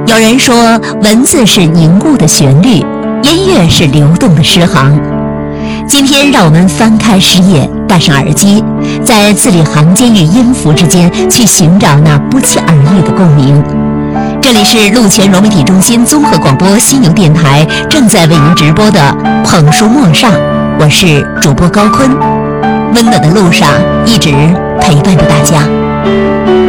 有人说，文字是凝固的旋律，音乐是流动的诗行。今天，让我们翻开诗页，戴上耳机，在字里行间与音符之间去寻找那不期而遇的共鸣。这里是陆泉融媒体中心综合广播新牛电台正在为您直播的捧书陌上，我是主播高坤，温暖的路上一直陪伴着大家。